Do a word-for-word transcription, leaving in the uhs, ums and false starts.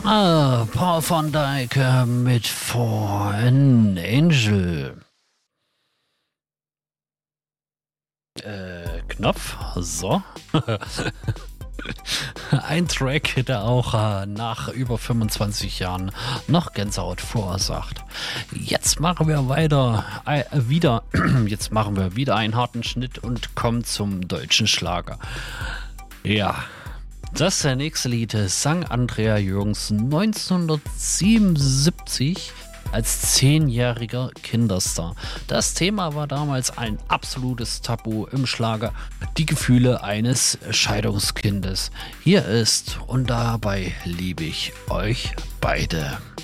Ah, Paul van Dyk äh, mit Fallen Angel. Äh, Knopf. So. Ein Track, der auch äh, nach über fünfundzwanzig Jahren noch Gänsehaut verursacht. Jetzt machen wir weiter, äh, wieder, jetzt machen wir wieder einen harten Schnitt und kommen zum deutschen Schlager. Ja, das nächste Lied sang Andrea Jürgensen neunzehnhundertsiebenundsiebzig als zehnjähriger Kinderstar. Das Thema war damals ein absolutes Tabu im Schlager, die Gefühle eines Scheidungskindes. Hier ist "Und dabei liebe ich euch beide".